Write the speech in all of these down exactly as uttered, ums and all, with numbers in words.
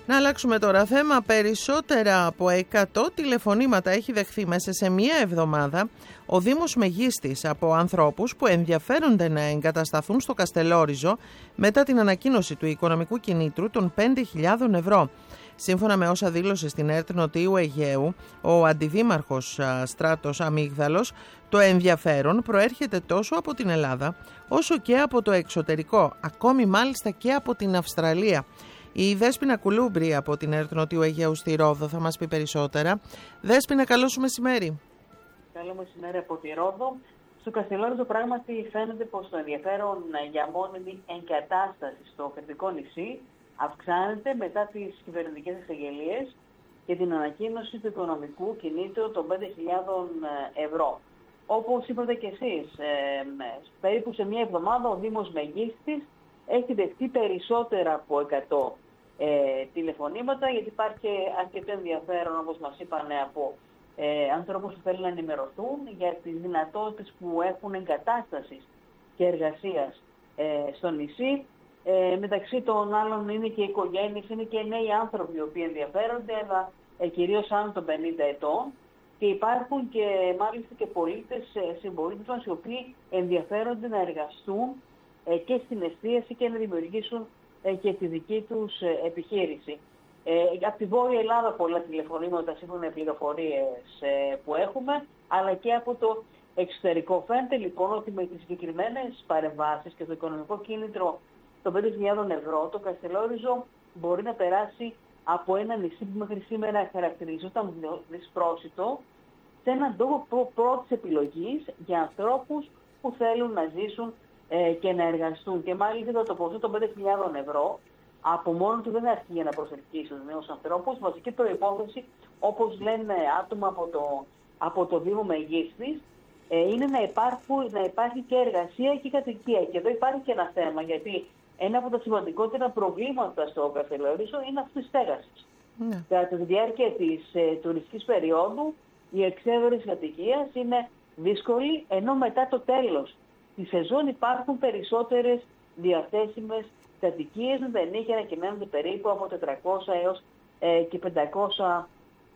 Να αλλάξουμε τώρα θέμα. Περισσότερα από εκατό τηλεφωνήματα έχει δεχθεί μέσα σε μία εβδομάδα ο Δήμος Μεγίστης από ανθρώπους που ενδιαφέρονται να εγκατασταθούν στο Καστελόριζο μετά την ανακοίνωση του οικονομικού κινήτρου των πέντε χιλιάδες ευρώ. Σύμφωνα με όσα δήλωσε στην ΕΡΤ Νοτιού Αιγαίου ο αντιδήμαρχος Στράτος Αμύγδαλος, το ενδιαφέρον προέρχεται τόσο από την Ελλάδα όσο και από το εξωτερικό, ακόμη μάλιστα και από την Αυστραλία. Η Δέσποινα Κουλούμπρη από την ΕΡΤ Νοτιού Αιγαίου στη Ρόδο θα μας πει περισσότερα. Δέσποινα, καλό σου μεσημέρι. Καλό μεσημέρι από τη Ρόδο. Στο Καστελόριζο πράγματι φαίνεται πως το ενδιαφέρον για μόνιμη εγκατάσταση στο κρητικό νησί αυξάνεται μετά τις κυβερνητικές εξαγγελίες και την ανακοίνωση του οικονομικού κινήτρου των πέντε χιλιάδες ευρώ. Όπως είπατε και εσείς, ε, περίπου σε μια εβδομάδα ο Δήμος Μεγίστης έχει δεχτεί περισσότερα από εκατό ε, τηλεφωνήματα, γιατί υπάρχει αρκετό ενδιαφέρον, όπως μας είπαν, από ε, ανθρώπους που θέλουν να ενημερωθούν για τις δυνατότητες που έχουν εγκατάστασης και εργασίας ε, στο νησί. Ε, μεταξύ των άλλων είναι και οι οικογένειες, είναι και νέοι άνθρωποι οι οποίοι ενδιαφέρονται, αλλά ε, κυρίως άνω των πενήντα ετών. Και υπάρχουν και μάλιστα και πολίτες, συμπολίτες μας, οι οποίοι ενδιαφέρονται να εργαστούν ε, και στην εστίαση και να δημιουργήσουν ε, και τη δική τους ε, επιχείρηση. Ε, από τη Βόρεια Ελλάδα πολλά τηλεφωνήματα σύμφωνα με πληροφορίες ε, που έχουμε, αλλά και από το εξωτερικό. Φαίνεται λοιπόν ότι με τις συγκεκριμένες παρεμβάσεις και το οικονομικό κίνητρο των πέντε χιλιάδες ευρώ, το Καστελόριζο μπορεί να περάσει από ένα νησί που μέχρι σήμερα χαρακτηριζόταν δυσπρόσιτο σε έναν τόπο πρώτης επιλογής για ανθρώπους που θέλουν να ζήσουν ε, και να εργαστούν. Και μάλιστα το ποσό των πέντε χιλιάδες ευρώ από μόνο του δεν αρκεί για να προσελκύσει τους νέους ανθρώπους. Βασική προϋπόθεση, όπως λένε άτομα από το, από το Δήμο Μεγίστης, ε, είναι να, υπάρχουν, να υπάρχει και εργασία και κατοικία. Και εδώ υπάρχει και ένα θέμα, γιατί ένα από τα σημαντικότερα προβλήματα στο Καστελόριζο είναι αυτή τη στέγαση. Ναι. Κατά τη διάρκεια της ε, τουριστικής περίοδου, η εξέβρεση κατοικίας είναι δύσκολη, ενώ μετά το τέλος της σεζόν υπάρχουν περισσότερες διαθέσιμες κατοικίες με τα ενίκια να κυμαίνονται περίπου από τετρακόσια έως ε, και πεντακόσια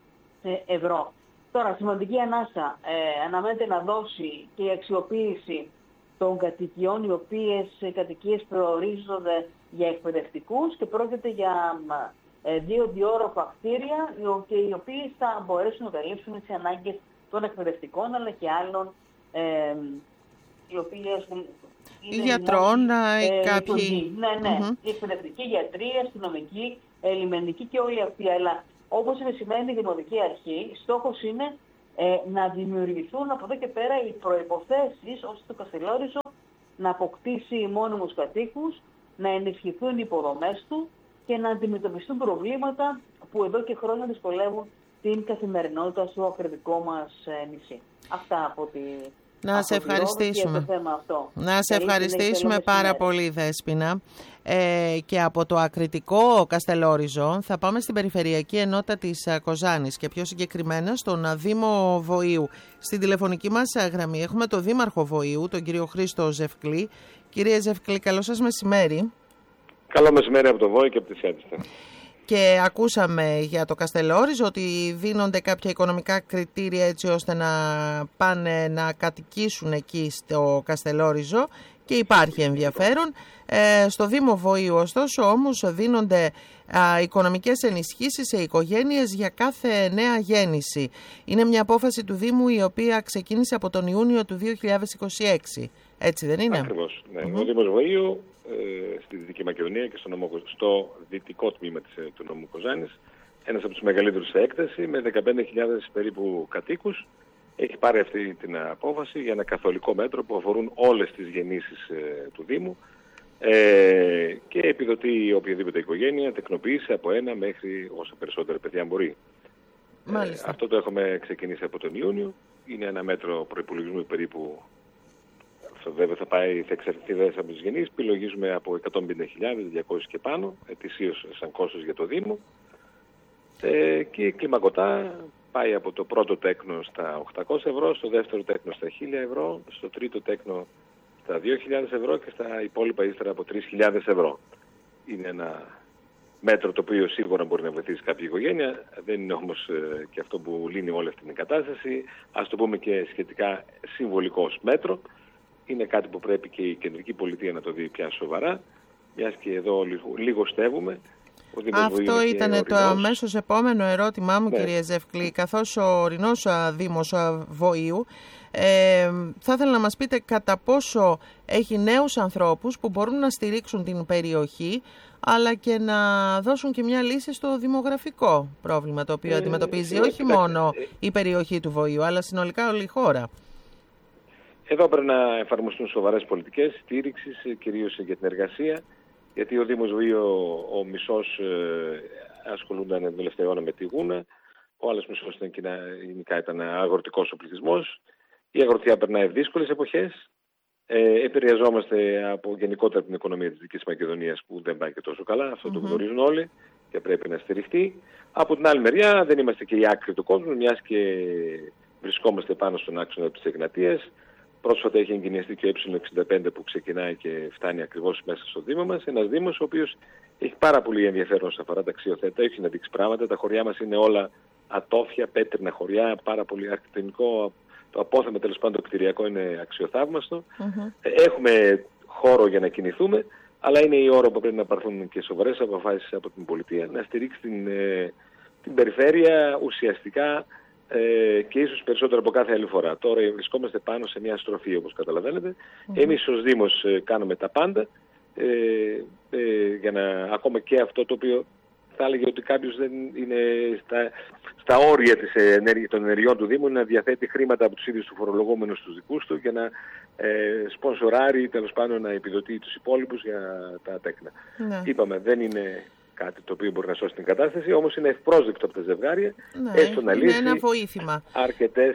ευρώ. Τώρα, σημαντική ανάσα ε, αναμένεται να δώσει και η αξιοποίηση των κατοικιών, οι οποίες κατοικίες προορίζονται για εκπαιδευτικούς και πρόκειται για ε, δύο διόροφα κτίρια, και οι οποίες θα μπορέσουν να καλύψουν τις ανάγκες των εκπαιδευτικών αλλά και άλλων ε, οι οποίες είναι γιατρών, ε, κάποιοι... Ναι, ναι, mm-hmm. η εκπαιδευτική, γιατροί, αστυνομική, ε, λιμενική και όλοι αυτοί. Αλλά όπως επισημαίνει η Δημοτική Αρχή, στόχος είναι ε, να δημιουργηθούν από εδώ και πέρα οι προϋποθέσεις ώστε το Καστελόριζο να αποκτήσει μόνιμους κατοίκους, να ενισχυθούν οι υποδομές του και να αντιμετωπιστούν προβλήματα που εδώ και χρόνια δυσκολεύουν την καθημερινότητα στο ακριτικό μας νησί. Αυτά από τη... Να σε ευχαριστήσουμε. Να σε ευχαριστήσουμε πάρα πολύ, Δέσποινα. Ε, και από το ακριτικό Καστελόριζο θα πάμε στην Περιφερειακή Ενότητα της Κοζάνης και πιο συγκεκριμένα στον Δήμο Βοήου. Στην τηλεφωνική μας γραμμή έχουμε τον Δήμαρχο Βοήου, τον κύριο Χρήστο Ζευκλή. Κύριε Ζευκλή, καλό σας μεσημέρι. Καλό μεσημέρι από το Βόη και από τη Σιάτιστα. Και ακούσαμε για το Καστελόριζο ότι δίνονται κάποια οικονομικά κριτήρια έτσι ώστε να πάνε να κατοικήσουν εκεί στο Καστελόριζο και υπάρχει ενδιαφέρον. Ε, στο Δήμο Βοήου ωστόσο όμως δίνονται α, οικονομικές ενισχύσεις σε οικογένειες για κάθε νέα γέννηση. Είναι μια απόφαση του Δήμου η οποία ξεκίνησε από τον Ιούνιο του δύο χιλιάδες είκοσι έξι. Έτσι δεν είναι? Ακριβώς. Ναι. Mm-hmm. Ο Δήμος Βοήου ε, στη Δυτική Μακεδονία και στο, νομο, στο δυτικό τμήμα της, του νομού Κοζάνης, ένας από τους μεγαλύτερους σε έκταση, με δεκαπέντε χιλιάδες περίπου κατοίκους, έχει πάρει αυτή την απόφαση για ένα καθολικό μέτρο που αφορούν όλες τις γεννήσεις ε, του Δήμου ε, και επιδοτεί οποιαδήποτε οικογένεια τεκνοποίηση από ένα μέχρι όσο περισσότερα παιδιά μπορεί. Ε, αυτό το έχουμε ξεκινήσει από τον Ιούνιο. Είναι ένα μέτρο προϋπολογισμού περίπου, βέβαια θα πάει, θα εξαρτηθεί βέβαια από τις γεννήσεις, υπολογίζουμε από εκατόν πενήντα χιλιάδες διακόσιες και πάνω, ετησίως σαν κόστος για το Δήμο. Ε, και κλιμακωτά πάει από το πρώτο τέκνο στα οκτακόσια ευρώ, στο δεύτερο τέκνο στα χίλια ευρώ, στο τρίτο τέκνο στα δύο χιλιάδες ευρώ και στα υπόλοιπα ύστερα από τρεις χιλιάδες ευρώ. Είναι ένα μέτρο το οποίο σίγουρα μπορεί να βοηθήσει κάποια οικογένεια. Δεν είναι όμως ε, και αυτό που λύνει όλη αυτή την κατάσταση. Ας το πούμε και σχετικά συμβολικό μέτρο. Είναι κάτι που πρέπει και η κεντρική πολιτεία να το δει πια σοβαρά, μιας και εδώ λιγοστεύουμε. Αυτό ήταν το αμέσως επόμενο ερώτημά μου, ναι. Κύριε Ζεύκλη. Καθώς ο ορεινός Δήμος Βοήου, ε, θα ήθελα να μας πείτε κατά πόσο έχει νέους ανθρώπους που μπορούν να στηρίξουν την περιοχή, αλλά και να δώσουν και μια λύση στο δημογραφικό πρόβλημα το οποίο ε, αντιμετωπίζει ε, όχι ε, μόνο ε, η περιοχή του Βοήου, αλλά συνολικά όλη η χώρα. Εδώ πρέπει να εφαρμοστούν σοβαρές πολιτικές στήριξης, κυρίως για την εργασία, γιατί ο Δήμος Βοήου ο, ο μισός ε, ασχολούνταν τον τελευταίο αιώνα με τη γούνα, ο άλλος μισός ήταν, γενικά ήταν αγροτικός ο πληθυσμός. Η αγροτιά περνάει δύσκολες εποχές. Ε, επηρεαζόμαστε από γενικότερα την οικονομία της Δυτικής Μακεδονίας που δεν πάει και τόσο καλά. Αυτό mm-hmm. το γνωρίζουν όλοι και πρέπει να στηριχτεί. Από την άλλη μεριά δεν είμαστε και η άκρη του κόσμου, μιας και βρισκόμαστε πάνω στον άξονα της Εγνατίας. Πρόσφατα έχει εγκαινιαστεί και ε εξήντα πέντε που ξεκινάει και φτάνει ακριβώς μέσα στο Δήμο μας. Ένας Δήμος ο οποίος έχει πάρα πολύ ενδιαφέρον όσον αφορά τα αξιοθέατα, έχει να δείξει πράγματα. Τα χωριά μας είναι όλα ατόφια, πέτρινα χωριά, πάρα πολύ αρχιτεκτονικό. Το απόθεμα τέλος πάντων το κτηριακό είναι αξιοθαύμαστο. Mm-hmm. Έχουμε χώρο για να κινηθούμε, αλλά είναι η ώρα που πρέπει να πάρθουν και σοβαρές αποφάσεις από την πολιτεία να στηρίξει την, ε, την περιφέρεια ουσιαστικά ε, και ίσως περισσότερο από κάθε άλλη φορά. Τώρα βρισκόμαστε πάνω σε μια στροφή, όπως καταλαβαίνετε. Mm-hmm. Εμείς ως Δήμος ε, κάνουμε τα πάντα ε, ε, για να ακόμα και αυτό το οποίο θα έλεγε ότι κάποιος δεν είναι στα, στα όρια της ενέργεια, των ενεργειών του Δήμου να διαθέτει χρήματα από τους ίδιους του φορολογούμενους στους δικούς του και να ε, σπονσοράρει, τέλος πάντων να επιδοτεί τους υπόλοιπους για τα τέκνα. Ναι. Είπαμε, δεν είναι κάτι το οποίο μπορεί να σώσει την κατάσταση, όμως είναι ευπρόσδεκτο από τα ζευγάρια, ναι, έστω να λύσει ένα βοήθημα. Αρκετές,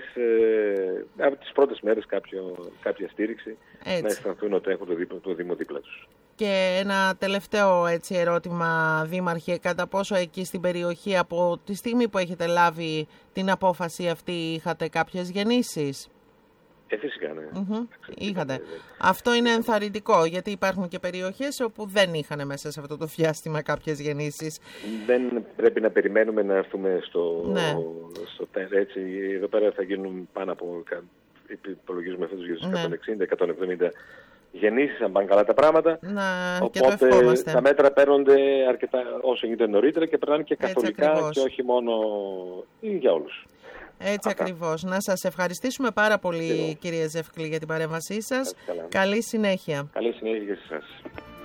ε, από τις πρώτες μέρες κάποιο, κάποια στήριξη, έτσι, να αισθανθούν ότι έχουν το, δίπλα, το Δήμο δίπλα τους. Και ένα τελευταίο έτσι, ερώτημα, Δήμαρχε, κατά πόσο εκεί στην περιοχή από τη στιγμή που έχετε λάβει την απόφαση αυτή είχατε κάποιες γεννήσεις? Ε, φυσικά, ναι. Mm-hmm. Είχατε. Ναι, ναι. Αυτό είναι ενθαρρυντικό, γιατί υπάρχουν και περιοχές όπου δεν είχαν μέσα σε αυτό το διάστημα κάποιες γεννήσεις. Δεν πρέπει να περιμένουμε να έρθουμε στο, ναι. στο έτσι. Εδώ πέρα θα γίνουν πάνω από, υπολογίζουμε φέτος γύρω στους εκατόν εξήντα με εκατόν εβδομήντα γεννήσεις, αν πάνε καλά τα πράγματα. Να, οπότε τα μέτρα παίρνονται αρκετά όσο γίνεται νωρίτερα και περνάνε και καθολικά και όχι μόνο για όλους. Έτσι Αυτά. Ακριβώς. Να σας ευχαριστήσουμε πάρα πολύ, Κύριε, κύριε Ζεύκλη, για την παρέμβασή σας. Καλή συνέχεια. Καλή συνέχεια και σε εσάς.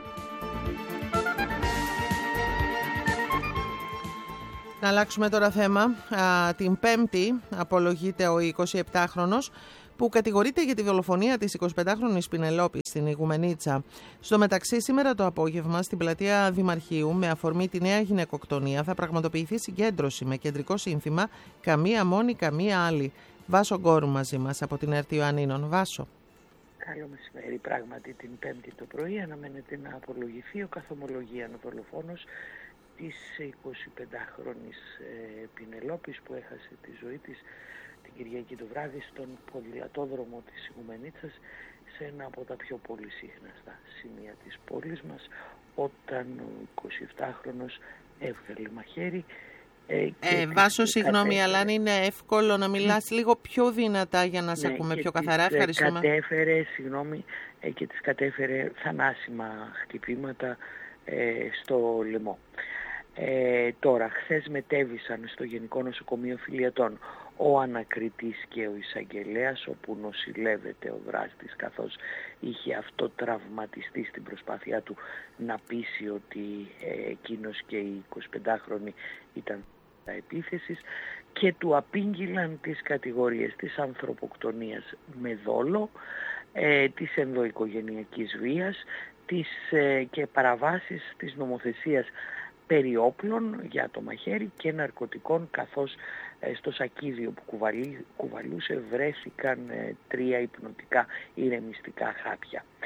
Να αλλάξουμε τώρα θέμα. Α, την Πέμπτη απολογείται ο εικοσιεπτάχρονος που κατηγορείται για τη δολοφονία της εικοσιπεντάχρονης Πινελόπης στην Ιγουμενίτσα. Στο μεταξύ, σήμερα το απόγευμα στην πλατεία Δημαρχείου, με αφορμή τη νέα γυναικοκτονία, θα πραγματοποιηθεί συγκέντρωση με κεντρικό σύνθημα «Καμία μόνη, καμία άλλη». Βάσο Γκόρου μαζί μας από την ΕΡΤ Ιωαννίνων. Βάσο. Καλό μεσημέρι. Πράγματι την Πέμπτη το πρωί αναμένεται να απολογηθεί ο καθομολογίαν δολοφόνος της εικοσιπεντάχρονης ε, Πινελόπης που έχασε τη ζωή της την Κυριακή το βράδυ στον ποδηλατόδρομο της Ιγουμενίτσας, σε ένα από τα πιο πολυσύχναστα σημεία της πόλης μας, όταν ο εικοσιεπτάχρονος έβγαλε μαχαίρι. Ε, ε, Βάσο, συγγνώμη, αλλά αν είναι εύκολο να μιλάς mm. λίγο πιο δυνατά για να σε ναι, ακούμε πιο καθαρά. Ευχαριστούμε. Κατέφερε, συγγνώμη, ε, και τις κατέφερε θανάσιμα χτυπήματα ε, στο λαιμό. Ε, τώρα, χθες μετέβησαν στο Γενικό Νοσοκομείο Φιλιατών ο ανακριτής και ο εισαγγελέας, όπου νοσηλεύεται ο δράστης, καθώς είχε αυτό τραυματιστεί στην προσπάθειά του να πείσει ότι ε, εκείνος και η εικοσιπεντάχρονη ήταν τα επίθεσης, και του απήγγειλαν τις κατηγορίες της ανθρωποκτονίας με δόλο, ε, της ενδοοικογενειακής βίας της, ε, και παραβάσεις της νομοθεσίας περί όπλων για το μαχαίρι και ναρκωτικών, καθώς ε, στο σακίδιο που κουβαλεί, κουβαλούσε βρέθηκαν ε, τρία υπνοτικά ηρεμιστικά χάπια.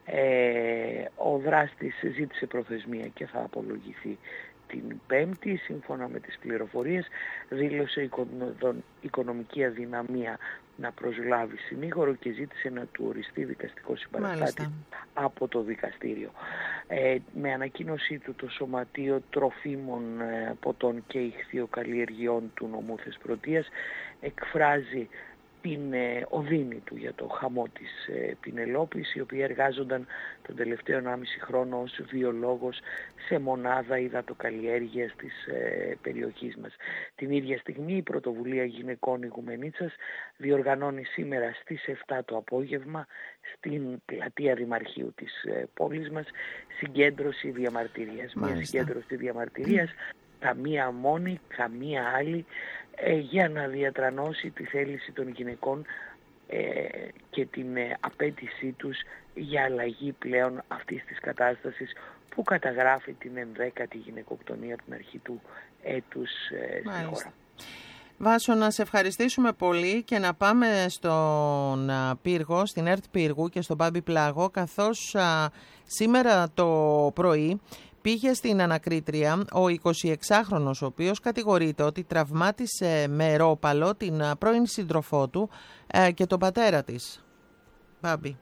Ε, ο δράστης ζήτησε προθεσμία και θα απολογηθεί την Πέμπτη. Σύμφωνα με τις πληροφορίες, δήλωσε οικονομική αδυναμία να προσλάβει συνήγορο και ζήτησε να του οριστεί δικαστικό συμπαραστάτη από το δικαστήριο. Ε, με ανακοίνωσή του, το Σωματείο Τροφίμων, ε, Ποτών και Ιχθυοκαλλιεργειών του νομού Θεσπρωτείας εκφράζει την ε, οδύνη του για το χαμό της ε, Πινελόπης, η οποία εργάζονταν τον τελευταίο ενάμιση χρόνο ως βιολόγος σε μονάδα υδατοκαλλιέργειας της ε, περιοχής μας. Την ίδια στιγμή η Πρωτοβουλία Γυναικών Ιγουμενίτσας διοργανώνει σήμερα στις επτά το απόγευμα στην πλατεία Δημαρχείου της ε, πόλης μας συγκέντρωση διαμαρτυρίας. Μια συγκέντρωση διαμαρτυρίας, καμία μόνη, καμία άλλη, ε, για να διατρανώσει τη θέληση των γυναικών ε, και την ε, απέτησή τους για αλλαγή πλέον αυτής της κατάστασης που καταγράφει την ενδέκατη γυναικοκτονία από την αρχή του έτους ε, στη χώρα. Βάσο, να σε ευχαριστήσουμε πολύ και να πάμε στον πύργο, στην ΕΡΤ Πύργου και στον Μπάμπη Πλάγο, καθώς α, σήμερα το πρωί πήγε στην ανακρίτρια ο εικοσιεξάχρονος, ο οποίος κατηγορείται ότι τραυμάτισε με ρόπαλο την πρώην σύντροφό του ε, και τον πατέρα της. Μπάμπη.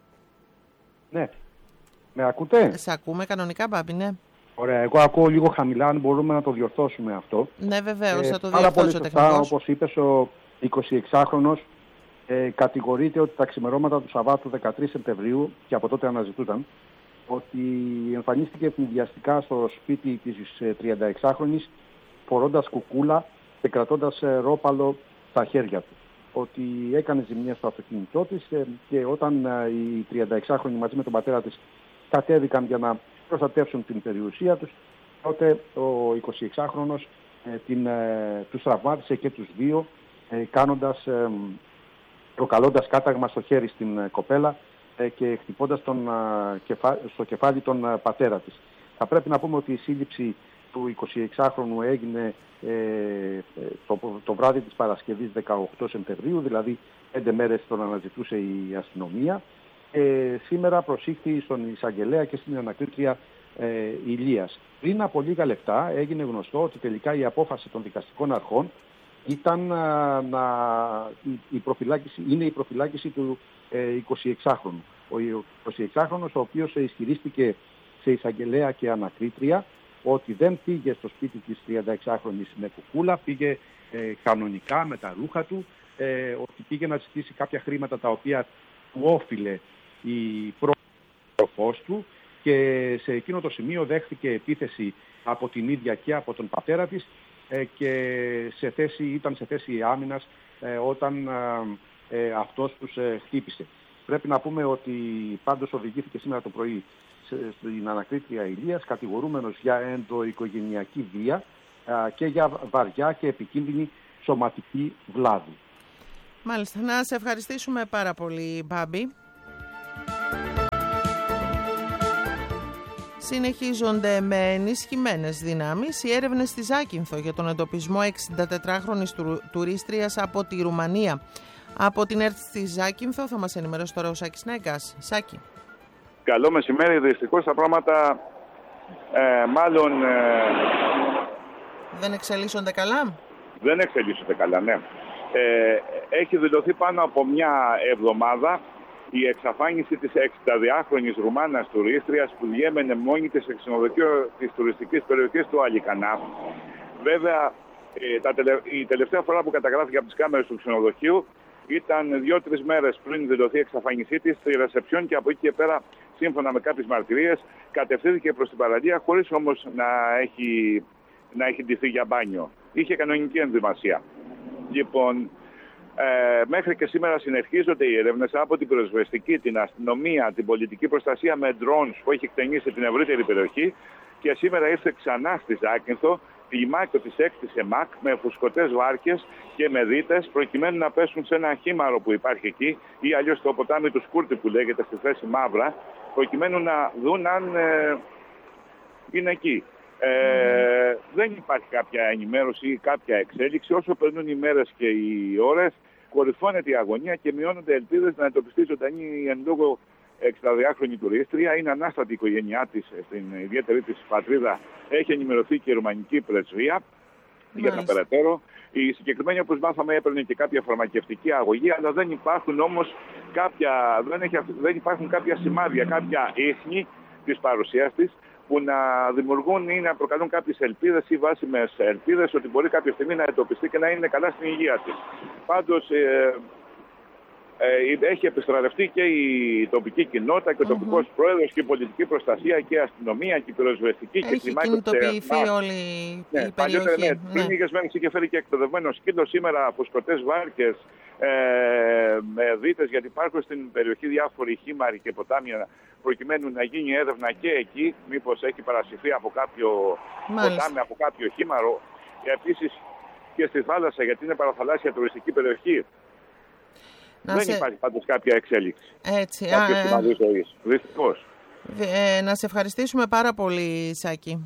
Ναι. Με ακούτε? Σε ακούμε κανονικά, Μπάμπη, ναι. Ωραία, εγώ ακούω λίγο χαμηλά, αν μπορούμε να το διορθώσουμε αυτό. Ναι, βεβαίως, ε, θα το διορθώσει ο τεχνικός. Όπως είπες, ο εικοσιεξάχρονος ε, κατηγορείται ότι τα ξημερώματα του Σαββάτου δεκατρείς Σεπτεμβρίου, και από τότε αναζητούταν, ότι εμφανίστηκε ευνηδιαστικά στο σπίτι της τριανταεξάχρονης φορώντας κουκούλα και κρατώντας ε, ρόπαλο στα χέρια του. Ότι έκανε ζημιά στο αυτοκίνητό της ε, και όταν ε, οι τριανταεξάχρονοι μαζί με τον πατέρα της κατέβηκαν για να προστατεύσουν την περιουσία τους, τότε ο εικοσιεξάχρονος ε, την, ε, τους τραυμάτισε και τους δύο, ε, κάνοντας, ε, προκαλώντας κάταγμα στο χέρι στην ε, κοπέλα ε, και χτυπώντας τον, ε, κεφα... στο κεφάλι τον ε, πατέρα της. Θα πρέπει να πούμε ότι η σύλληψη του εικοσιεξάχρονου έγινε ε, το, το βράδυ της Παρασκευής δεκαοκτώ Σεπτεμβρίου, δηλαδή πέντε μέρες τον αναζητούσε η αστυνομία. Ε, σήμερα προσήχθη στον εισαγγελέα και στην ανακρίτρια ε, Ηλίας. Πριν από λίγα λεπτά έγινε γνωστό ότι τελικά η απόφαση των δικαστικών αρχών ήταν α, να, η, η προφυλάκηση, είναι η προφυλάκηση του ε, εικοσιεξάχρονου. Ο εικοσιεξάχρονος, ο οποίος ισχυρίστηκε σε εισαγγελέα και ανακρίτρια ότι δεν πήγε στο σπίτι της τριανταεξάχρονης με κουκούλα, πήγε ε, κανονικά με τα ρούχα του, ε, ότι πήγε να ζητήσει κάποια χρήματα τα οποία του όφιλε η πρότροφός του, και σε εκείνο το σημείο δέχθηκε επίθεση από την ίδια και από τον πατέρα της ε, και σε θέση, ήταν σε θέση άμυνας ε, όταν ε, ε, αυτός τους ε, χτύπησε. Πρέπει να πούμε ότι πάντως οδηγήθηκε σήμερα το πρωί στην ανακρίτρια Ηλίας κατηγορούμενος για ενδοοικογενειακή βία ε, και για βαριά και επικίνδυνη σωματική βλάβη. Μάλιστα, να σε ευχαριστήσουμε πάρα πολύ, Μπάμπη. Συνεχίζονται με ενισχυμένες δυνάμεις οι έρευνες στη Ζάκυνθο για τον εντοπισμό εξηντατετράχρονης τουρίστριας από τη Ρουμανία. Από την ΕΡΤ στη Ζάκυνθο θα μας ενημερώσει τώρα ο Σάκης Νέγκας. Σάκη. Καλό μεσημέρι. Δυστυχώς τα πράγματα ε, μάλλον... Ε, δεν εξελίσσονται καλά. Δεν εξελίσσονται καλά, ναι. Ε, έχει δηλωθεί πάνω από μια εβδομάδα η εξαφάνιση της εξηνταδυάχρονης Ρουμάνας τουρίστριας που διέμενε μόνη της σε ξενοδοχείο της τουριστικής περιοχής του Αλικανά. Βέβαια, ε, τα τελε... η τελευταία φορά που καταγράφηκε από τις κάμερες του ξενοδοχείου ήταν δύο-τρεις μέρες πριν δηλωθεί η εξαφάνισή της στη ρεσεψιόν, και από εκεί και πέρα, σύμφωνα με κάποιες μαρτυρίες, κατευθύνθηκε προς την παραλία χωρίς όμως να έχει, να έχει ντυθεί για μπάνιο. Είχε κανονική ενδυμασία. Λοιπόν, ε, μέχρι και σήμερα συνεχίζονται οι έρευνες από την πυροσβεστική, την αστυνομία, την πολιτική προστασία με drones που έχει εκτενήσει την ευρύτερη περιοχή, και σήμερα ήρθε ξανά στη Ζάκυνθο λιμάκιο της έκτης ΕΜΑΚ με φουσκωτές βάρκες και με δίτες, προκειμένου να πέσουν σε ένα χήμαρο που υπάρχει εκεί, ή αλλιώς το ποτάμι του Σκούρτη που λέγεται στη θέση Μαύρα, προκειμένου να δουν αν ε, είναι εκεί. Ε, δεν υπάρχει κάποια ενημέρωση ή κάποια εξέλιξη. Όσο περνούν οι μέρες και οι ώρες, κορυφώνεται η αγωνία και μειώνονται ελπίδες να εντοπιστεί ζωντανή εν λόγω εξηνταδυάχρονη τουρίστρια. Είναι ανάστατη η οικογένειά της στην ιδιαίτερη της πατρίδα. Έχει ενημερωθεί και η ρουμανική πρεσβεία για τα περαιτέρω. Η συγκεκριμένη, όπως μάθαμε, έπαιρνε και κάποια φαρμακευτική αγωγή, αλλά δεν υπάρχουν όμως κάποια, δεν, έχει, δεν υπάρχουν κάποια σημάδια, κάποια ίχνη της παρουσίας της που να δημιουργούν ή να προκαλούν κάποιες ελπίδες ή βάσιμες ελπίδες ότι μπορεί κάποια στιγμή να εντοπιστεί και να είναι καλά στην υγεία της. Πάντως, ε, ε, έχει επιστρατευτεί και η τοπική κοινότητα και ο τοπικός mm-hmm. πρόεδρος και η πολιτική προστασία και η αστυνομία και η πυροσβεστική και η Έχει κινητοποιηθεί όλη ναι, η περιοχή. Ναι, ναι. Πριν λίγες μέρες είχε φέρει και εκπαιδευμένο σκύλο, σήμερα από σκοτές βάρκες, ε, με δίτες, γιατί υπάρχουν στην περιοχή διάφοροι χήμαροι και ποτάμια, προκειμένου να γίνει έρευνα και εκεί, μήπως έχει παρασυφθεί από κάποιο Μάλιστα. ποτάμι, από κάποιο χήμαρο. Και επίσης και στη θάλασσα, γιατί είναι παραθαλάσσια τουριστική περιοχή. Να Δεν σε... υπάρχει πάντως κάποια εξέλιξη. Έτσι. Κάποιο σημάδι ζωής. Δυστυχώς. Ε, να σε ευχαριστήσουμε πάρα πολύ, Σάκη.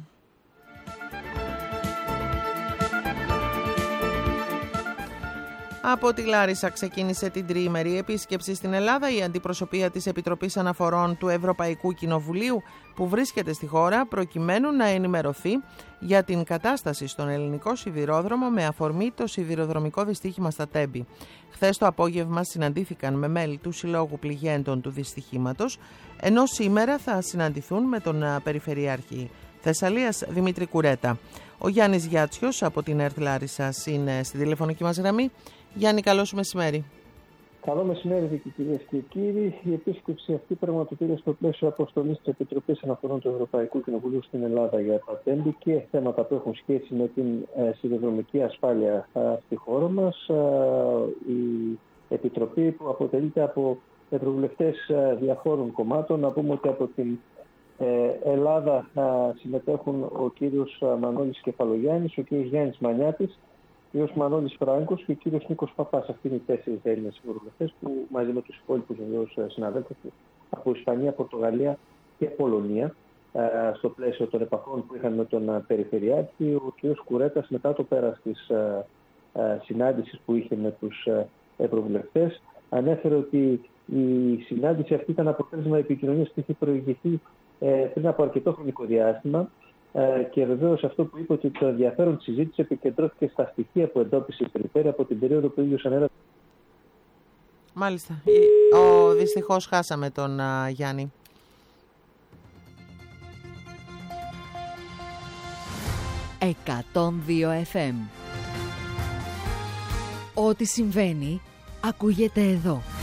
Από τη Λάρισα ξεκίνησε την τριήμερη επίσκεψη στην Ελλάδα η αντιπροσωπεία της Επιτροπής Αναφορών του Ευρωπαϊκού Κοινοβουλίου που βρίσκεται στη χώρα προκειμένου να ενημερωθεί για την κατάσταση στον ελληνικό σιδηρόδρομο με αφορμή το σιδηροδρομικό δυστύχημα στα Τέμπη. Χθες το απόγευμα συναντήθηκαν με μέλη του Συλλόγου Πληγέντων του Δυστυχήματος, ενώ σήμερα θα συναντηθούν με τον Περιφερειάρχη Θεσσαλίας Δημήτρη Κουρέτα. Ο Γιάννης Γιάτσιος από την ΕΡΤ Λάρισσας είναι στη τηλεφωνική μας γραμμή. Γιάννη, καλό σου μεσημέρι. Καλό μεσημέρι, κυρίες και κύριοι. Η επίσκεψη αυτή πραγματοποιείται στο πλαίσιο αποστολής της Επιτροπής Αναφορών του Ευρωπαϊκού Κοινοβουλίου στην Ελλάδα για τα Τέμπη και θέματα που έχουν σχέση με την ε, σιδηροδρομική ασφάλεια ε, στη χώρα μας. Ε, η Επιτροπή που αποτελείται από ευρωβουλευτές ε, διαφόρων κομμάτων. Να πούμε ότι από την ε, Ελλάδα ε, συμμετέχουν ο κύριος Μανώλης Κεφαλογιάννης, ο κύριος Γιάννης Μανιάτης, ο κύριος Μανώλης Φράγκος και ο κύριος Νίκος Παπάς. Αυτοί είναι οι τέσσερις Έλληνες ευρωβουλευτές που μαζί με τους υπόλοιπους συναδέλφους από Ισπανία, Πορτογαλία και Πολωνία στο πλαίσιο των επαφών που είχαν με τον Περιφερειάρχη. Ο κύριος Κουρέτας, μετά το πέρας της συνάντησης που είχε με τους ευρωβουλευτές, ανέφερε ότι η συνάντηση αυτή ήταν αποτέλεσμα επικοινωνίας που είχε προηγηθεί πριν από αρκετό χρονικό διάστημα. Και βεβαίως αυτό που είπε, ότι το ενδιαφέρον της συζήτησης επικεντρώθηκε στα στοιχεία που εντόπισε η περιφέρεια από την περίοδο που ίδιος ανέλαβε. Μάλιστα. Ο, δυστυχώς χάσαμε τον α, Γιάννη. εκατόν δύο εφ εμ. Ό,τι συμβαίνει ακούγεται εδώ.